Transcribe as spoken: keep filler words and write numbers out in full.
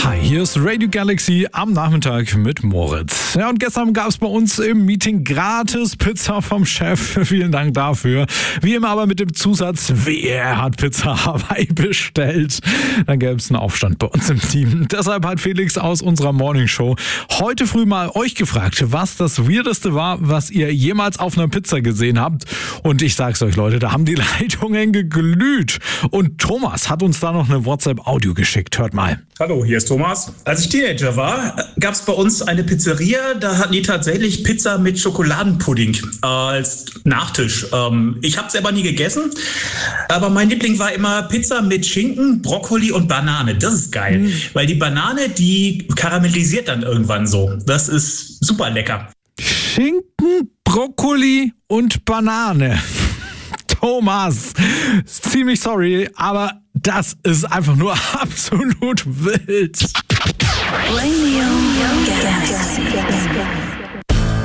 Hi, hier ist Radio Galaxy am Nachmittag mit Moritz. Ja, und gestern gab es bei uns im Meeting gratis Pizza vom Chef. Vielen Dank dafür. Wie immer aber mit dem Zusatz, wer hat Pizza Hawaii bestellt? Dann gäbe es einen Aufstand bei uns im Team. Deshalb hat Felix aus unserer Morning Show heute früh mal euch gefragt, was das Weirdeste war, was ihr jemals auf einer Pizza gesehen habt. Und ich sag's euch, Leute, da haben die Leitungen geglüht. Und Thomas hat uns da noch eine WhatsApp-Audio geschickt. Hört mal. Hallo, hier ist Thomas. Als ich Teenager war, gab es bei uns eine Pizzeria, da hatten die tatsächlich Pizza mit Schokoladenpudding äh, als Nachtisch. Ähm, ich habe es selber nie gegessen, aber mein Liebling war immer Pizza mit Schinken, Brokkoli und Banane. Das ist geil, mhm. weil die Banane, die karamellisiert dann irgendwann so. Das ist super lecker. Schinken, Brokkoli und Banane. Thomas, ziemlich sorry, aber das ist einfach nur absolut wild.